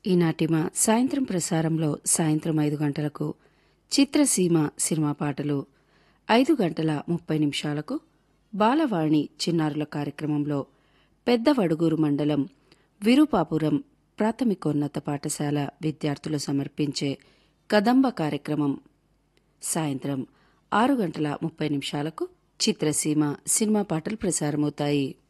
ఈనాటి మా సాయంత్రం ప్రసారంలో సాయంత్రం 5 గంటలకు చిత్రసీమ సినిమా పాటలు, 5 గంటల 30 నిమిషాలకు బాలవాణి చిన్నారుల కార్యక్రమంలో పెద్దవడుగూరు మండలం విరుపాపురం ప్రాథమికోన్నత పాఠశాల విద్యార్థులు సమర్పించే కదంబ కార్యక్రమం, సాయంత్రం 6 గంటల 30 నిమిషాలకు చిత్రసీమ సినిమా పాటలు ప్రసారమవుతాయి.